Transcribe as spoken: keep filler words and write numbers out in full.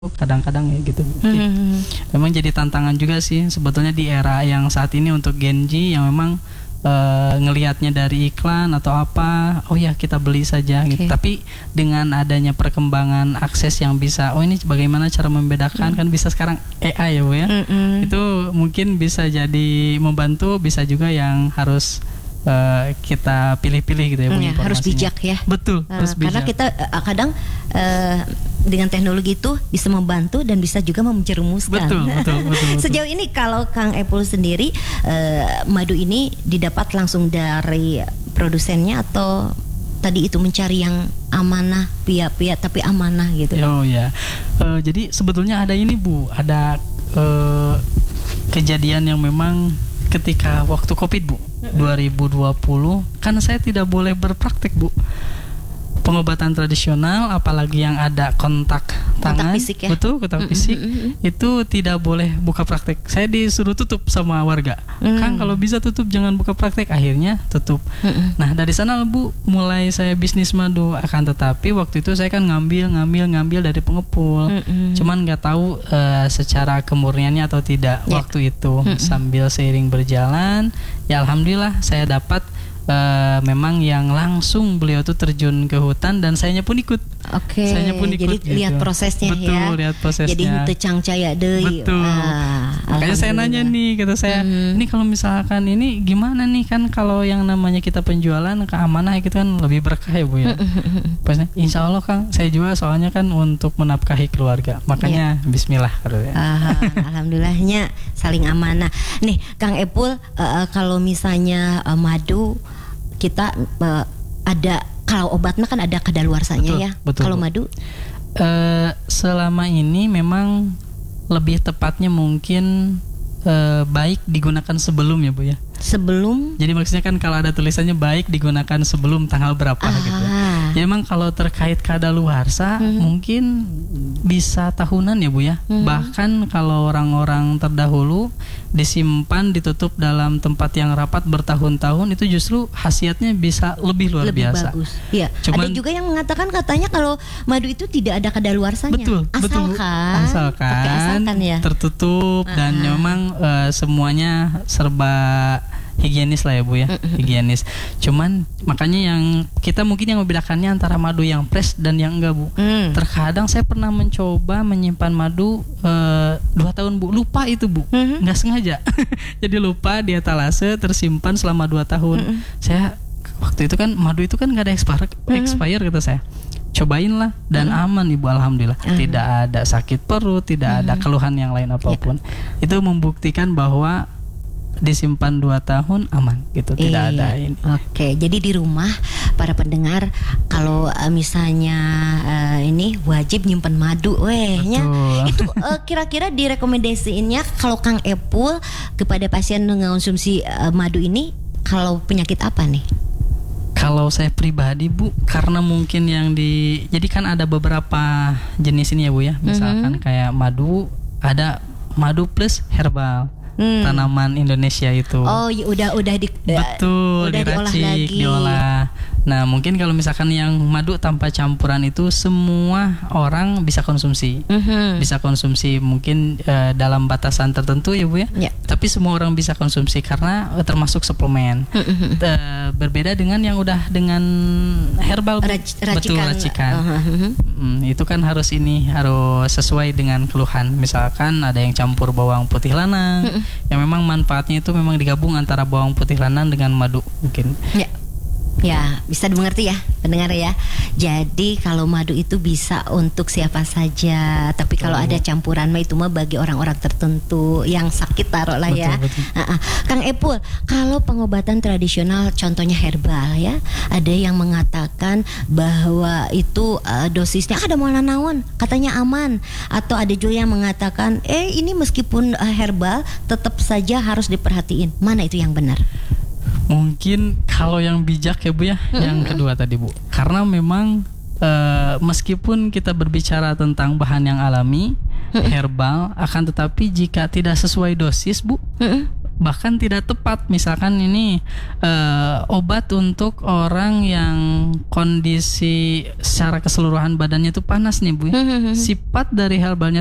kadang-kadang ya gitu. Mm-hmm. Memang jadi tantangan juga sih sebetulnya di era yang saat ini untuk Gen Z yang memang uh, ngelihatnya dari iklan atau apa, oh ya kita beli saja gitu. Okay. Tapi dengan adanya perkembangan akses yang bisa, oh ini bagaimana cara membedakan, mm. kan bisa sekarang A I ya Bu ya. Mm-hmm. Itu mungkin bisa jadi membantu, bisa juga yang harus Uh, kita pilih-pilih gitu ya, Bu, ya, harus bijak ya. Betul, uh, harus bijak. Karena kita uh, kadang uh, dengan teknologi itu bisa membantu dan bisa juga menjerumuskan. Betul, betul, betul, betul. Sejauh ini kalau Kang Epul sendiri uh, madu ini didapat langsung dari produsennya atau tadi itu mencari yang amanah, pihak-pihak tapi amanah gitu? Oh ya, uh, jadi sebetulnya ada ini Bu, ada uh, kejadian yang memang ketika waktu Covid Bu, dua ribu dua puluh, kan saya tidak boleh berpraktek Bu, pengobatan tradisional apalagi yang ada kontak tangan, kontak fisik ya? Betul, kontak mm-hmm. fisik itu tidak boleh buka praktek. Saya disuruh tutup sama warga, mm. Kang kalau bisa tutup, jangan buka praktek. Akhirnya tutup. mm-hmm. Nah dari sana Bu mulai saya bisnis madu, akan tetapi waktu itu saya kan ngambil ngambil ngambil dari pengepul, mm-hmm. cuman nggak tahu uh, secara kemurniannya atau tidak. yeah. Waktu itu mm-hmm. sambil seiring berjalan ya alhamdulillah saya dapat Uh, memang yang langsung beliau tuh terjun ke hutan dan sayanya pun ikut. Oke. Okay. Sayanya pun ikut. Jadi gitu. lihat prosesnya. Betul, ya. lihat prosesnya. Jadi henteu cangcaya deui. Betul. Ah, makanya saya nanya nih, kata saya, hmm. ini kalau misalkan ini gimana nih, kan kalau yang namanya kita penjualan keamanah gitu kan lebih berkah ya Bu ya. Pasnya insya Allah Kang, saya jual soalnya kan untuk menafkahi keluarga. Makanya yeah. Bismillah katanya. Ah, alhamdulillahnya saling amanah. Nih Kang Epul, uh, kalau misalnya uh, madu kita uh, ada, kalau obatnya kan ada kadaluarsanya ya. Betul, kalau Bu. madu uh, selama ini memang lebih tepatnya mungkin uh, baik digunakan sebelum ya Bu ya. Sebelum. Jadi maksudnya kan kalau ada tulisannya baik digunakan sebelum tanggal berapa ah. gitu. Jadi memang kalau terkait kadaluarsa hmm. mungkin bisa tahunan ya Bu ya. Hmm. Bahkan kalau orang-orang terdahulu disimpan ditutup dalam tempat yang rapat bertahun-tahun, itu justru khasiatnya bisa lebih luar lebih biasa. Bagus. Iya. Ada juga yang mengatakan katanya kalau madu itu tidak ada kadaluarsanya. Betul, asalkan, betul. Asalkan, asalkan ya. tertutup uh-huh. dan memang uh, semuanya serba higienis lah ya Bu ya, mm-hmm. higienis. Cuman makanya yang kita mungkin yang membedakannya antara madu yang fresh dan yang enggak Bu. Mm. Terkadang saya pernah mencoba menyimpan madu uh, dua tahun Bu, lupa itu Bu, mm-hmm. nggak sengaja. Jadi lupa di etalase tersimpan selama dua tahun. Mm-hmm. Saya waktu itu kan madu itu kan nggak ada expire, mm-hmm. expire kata saya. Cobain lah dan mm-hmm. aman Ibu, alhamdulillah. Mm-hmm. Tidak ada sakit perut, tidak mm-hmm. ada keluhan yang lain apapun. Yeah. Itu membuktikan bahwa disimpan dua tahun aman gitu, iya. tidak ada ini. Oke, jadi di rumah para pendengar kalau uh, misalnya uh, ini wajib nyimpen madu, wehnya itu uh, kira-kira direkomendasiinnya kalau Kang Epul kepada pasien mengonsumsi uh, madu ini kalau penyakit apa nih? Kalau saya pribadi Bu, karena mungkin yang di, jadi kan ada beberapa jenis ini ya Bu ya, misalkan mm-hmm. kayak madu, ada madu plus herbal. Hmm. Tanaman Indonesia itu. Oh, ya udah udah di betul, udah diracik, diolah. Nah, mungkin kalau misalkan yang madu tanpa campuran itu semua orang bisa konsumsi. Mm-hmm. Bisa konsumsi mungkin uh, dalam batasan tertentu ya Bu ya. Yeah. Tapi semua orang bisa konsumsi karena uh, termasuk suplemen. Mm-hmm. Uh, berbeda dengan yang udah dengan herbal Bu. Rac- racikan. Betul, racikan. Uh-huh. Hmm, itu kan harus ini harus sesuai dengan keluhan. Misalkan ada yang campur bawang putih lanang. Mm-hmm. Yang memang manfaatnya itu memang digabung antara bawang putih lanang dengan madu mungkin. Ya. Ya, bisa dimengerti ya pendengar ya. Jadi kalau madu itu bisa untuk siapa saja, tapi kalau oh. ada campuran mah itu mah bagi orang-orang tertentu yang sakit taruh lah ya. Betul, betul. Uh-uh. Kang Epul, kalau pengobatan tradisional contohnya herbal ya, ada yang mengatakan bahwa itu uh, dosisnya ada mau naon, katanya aman, atau ada juga yang mengatakan eh ini meskipun uh, herbal tetap saja harus diperhatiin. Mana itu yang benar? Mungkin kalau yang bijak ya Bu ya, mm-hmm. yang kedua tadi Bu. Karena memang uh, meskipun kita berbicara tentang bahan yang alami, mm-hmm. herbal, akan tetapi jika tidak sesuai dosis Bu, mm-hmm. bahkan tidak tepat. Misalkan ini uh, obat untuk orang yang kondisi secara keseluruhan badannya itu panas nih Bu. Sifat dari herbalnya